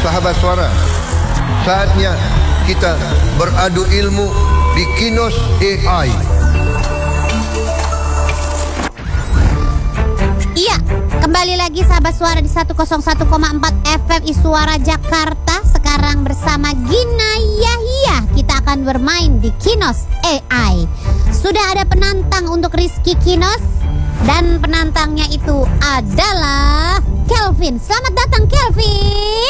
sahabat suara, saatnya kita beradu ilmu di Kinos AI. Iya, kembali lagi sahabat suara di 101,4 FM Suara Jakarta. Sekarang bersama Gina Yahya, kita akan bermain di Kinos AI. Sudah ada penantang untuk Rizky Kinos, dan penantangnya itu adalah Kelvin. Selamat datang Kelvin.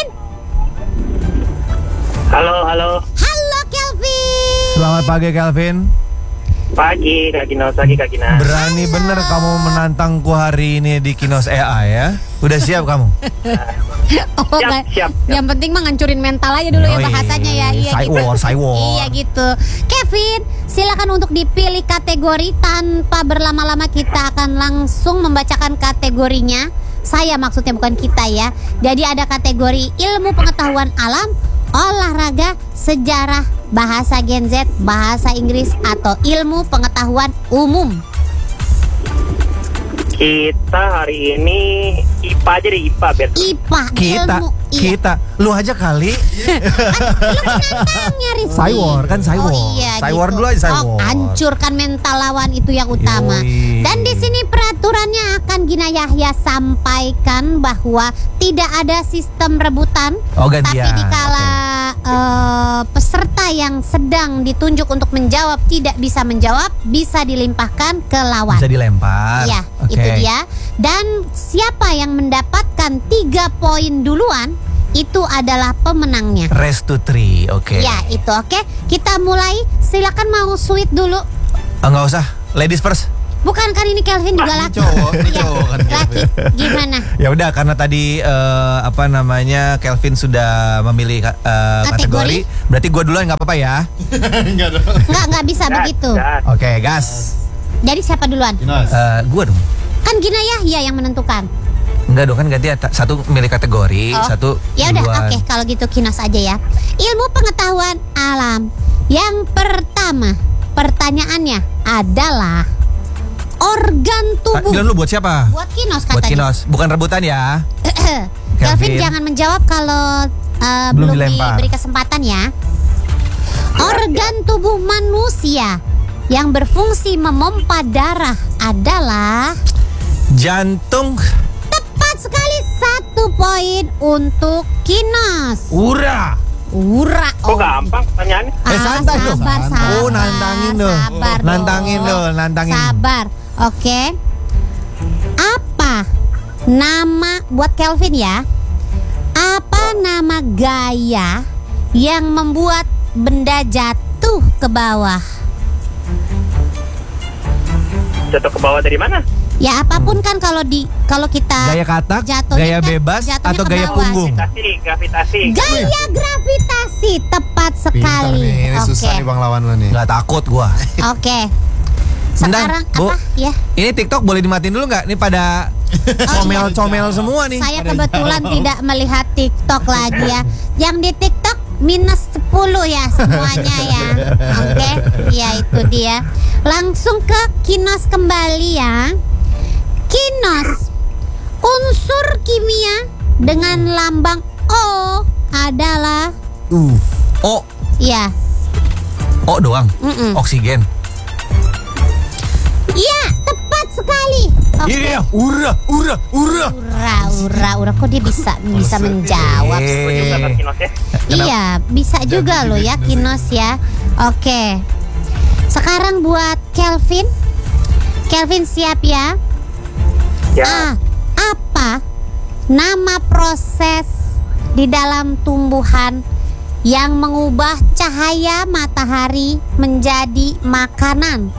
Halo. Halo Kelvin. Selamat pagi Kelvin. Pagi Kak Kinos, Kak Gina. Berani bener kamu menantangku hari ini di Kinos AI ya? Udah siap kamu? Siap. Yang penting mah ngancurin mental aja dulu ya bahasanya ya. Iya gitu. Iya gitu. Kevin, silakan untuk dipilih kategori. Tanpa berlama-lama kita akan langsung membacakan kategorinya. Saya maksudnya bukan kita ya. Jadi ada kategori ilmu pengetahuan alam, olahraga, sejarah, bahasa Gen Z, bahasa Inggris, atau ilmu pengetahuan umum. Kita hari ini IPA aja deh, IPA biar. IPA, ilmu. Kita, lu aja kali. Lu penantangnya Rizky. Cywar kan Cywar. Oh iya Cywar gitu. dulu aja Cywar. Hancurkan mental lawan, itu yang utama. Yoi. Dan di sini peraturannya akan Gina Yahya sampaikan bahwa tidak ada sistem rebutan. Oh, gantian. Tapi dikala peserta yang sedang ditunjuk untuk menjawab tidak bisa menjawab, bisa dilimpahkan ke lawan. Bisa dilempar. Iya, Oke. itu dia. Dan siapa yang mendapatkan 3 poin duluan itu adalah pemenangnya. Rest to 3, oke. Ya, itu oke. Kita mulai. Silakan mau sweet dulu. Enggak usah, ladies first. Bukan kan ini Kelvin juga laki. Ini Iya, cowok kan laki. Gimana? Ya udah, karena tadi Kelvin sudah memilih kategori, berarti gue duluan nggak apa-apa ya. Nggak bisa begitu. Oke, gas. Jadi siapa duluan? Gue dong. Kan Gina Yahya yang menentukan. Enggak dong, kan ganti satu milih kategori, Oh. satu Ya udah, duluan. oke, kalau gitu Kinos aja ya. Ilmu pengetahuan alam. Yang pertama, pertanyaannya adalah organ tubuh. Bilang lu buat siapa? Buat Kinos Buat katanya. Kinos, bukan rebutan ya. Kelvin Kelvin. jangan menjawab kalau Belum belum dilempar. diberi kesempatan ya. Organ tubuh manusia yang berfungsi memompa darah adalah Jantung. tepat sekali, 1 poin untuk Kinos. Ura. Kok gampang pertanyaannya? Santai dong. sabar. Oh, nantangin dong. Sabar Nantangin dong, nantangin. Sabar. Oke. Apa nama buat Kelvin ya? Apa nama gaya yang membuat benda jatuh ke bawah? Jatuh ke bawah dari mana? Ya apapun kan kalau kita Gaya katak, jatuhnya gaya kan bebas, jatuhnya atau ke gaya bawah. punggung? Gravitasi. Gaya gravitasi, tepat sekali. Ini susah nih Bang lawan lo nih. Nggak takut gua. Oke. Bentar, Sekarang Bu. apa ya? Ini TikTok boleh dimatiin dulu nggak? Ini pada comel-comel semua nih. Saya kebetulan tidak melihat TikTok lagi ya. Yang di TikTok minus 10 ya semuanya ya. Oke, ya itu dia. Langsung ke Kinos kembali ya. Kinos, unsur kimia dengan lambang O adalah Oh, ya. oh doang. Mm-mm. Oksigen. Iya, tepat sekali. Oke. Iya, ura. Ura, kok dia bisa menjawab? Gue juga Kak Kinos ya. Iya, bisa juga loh ya Kinos ya. Oke. Sekarang buat Kelvin. Kelvin siap ya? Ya. Apa nama proses di dalam tumbuhan yang mengubah cahaya matahari menjadi makanan?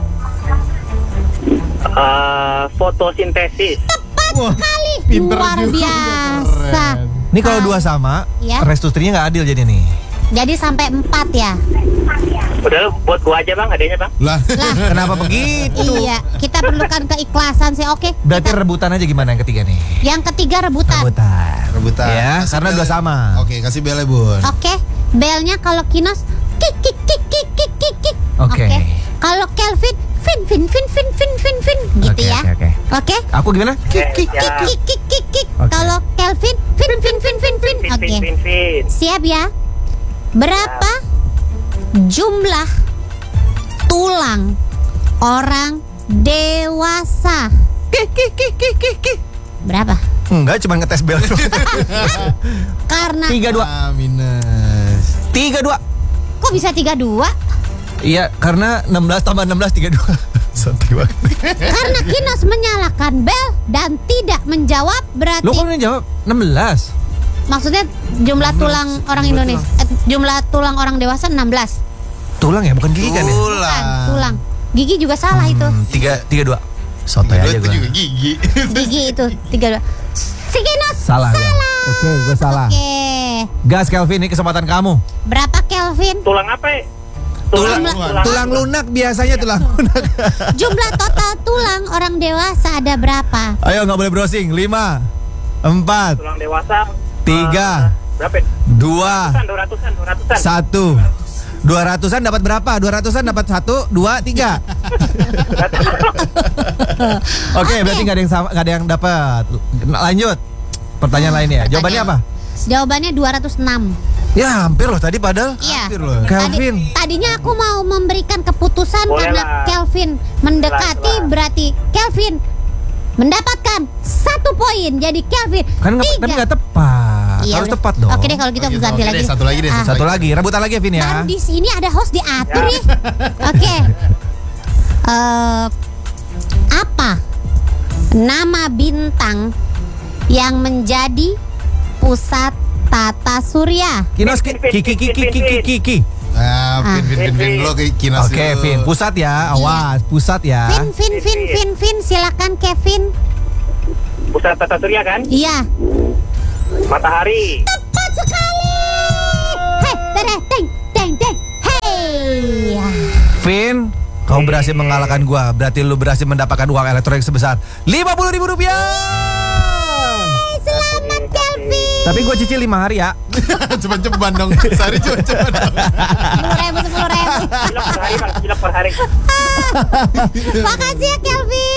Fotosintesis. Tepat sekali. pinter Luar juga, biasa. Ini kalau dua sama, Ya. restustrinya nggak adil jadi nih. Jadi sampai 4 ya. Udah lu buat gua aja Bang, adanya Bang. Lah, Kenapa begitu? Iya, kita perlukan keikhlasan sih. Oke. Berarti rebutan aja gimana yang ketiga nih? Yang ketiga rebutan. rebutan. Ya, Kasih karena bel- dua sama. Oke, kasih belnya Bun. Oke, belnya kalau Kinos kik kik kik kik kik kik kik. Oke. Kalau Kelvin fin gitu Oke, ya. oke. Oke. Aku gimana? Kik, Kik kik kik kik kik. Oke. Kalau Kelvin fin. Oke. Fin. Kevin. Siap ya. Berapa jumlah tulang orang dewasa? Berapa? Enggak, cuma ngetes bel. Karena 32. Minus. 32. kok bisa 32? Iya, karena 16 tambah 16 32. Santai banget. Karena Kinos menyalakan bel dan tidak menjawab berarti. Lo kok jawab 16? Maksudnya jumlah tulang orang Indonesia, jumlah tulang orang dewasa 16. Tulang ya, bukan gigi kan ya? Bukan, tulang. Gigi juga salah itu. 32. Sotoy aja Itu gue. juga gigi. Gigi itu 32. Si Kinos Salah. Oke, gue salah. Oke. Gas Kelvin, ini kesempatan kamu. Berapa Kelvin? Tulang apa ya? Tulang lunak biasanya tulang lunak. Jumlah total tulang orang dewasa ada berapa? Ayo, nggak boleh browsing. 5, 4, Tulang dewasa. 3, Berapa? Ya? 2, 200-an. 1. 200-an dapat berapa? 200-an dapat 1, 2, 3. Oke, berarti nggak ada yang sama, nggak ada yang dapat. Lanjut. Pertanyaan lainnya. Jawabannya apa? Jawabannya 206. Ya, hampir loh tadi padahal. Iya. Hampir loh. Kelvin. Tadinya aku mau memberikan keputusan Boleh karena lah. Kelvin mendekati Lah. berarti Kelvin mendapatkan 1 poin. Jadi Kelvin Kan nggak, 3. tapi nggak tepat. Iya, Harus udah. tepat dong. Oke deh kalau gitu Oh aku gitu, ganti oke lagi. deh, satu lagi deh, Ah. Satu lagi, rebutan lagi ya, Vin ya. Baru di sini ada host diatur ya. Oke. Apa nama bintang yang menjadi pusat tata surya? Kinos Kiki. Ah, Vin lo ke Kinos. Oke, dulu. Vin, pusat ya. Awas, pusat ya. Vin, silakan Kevin. Pusat tata surya kan? Iya. Matahari. Tepat sekali. Hei, teng. Hei. Vin, kamu berhasil mengalahkan gua. Berarti lu berhasil mendapatkan uang elektronik sebesar 50.000 rupiah. Selamat Kelvin. Tapi gua cicil 5 hari ya. Cepat-cepat dong. Sehari cepat-cepat dong. 10.000. Cilok per hari, Bang. Cilok per hari. Makasih ya Kelvin.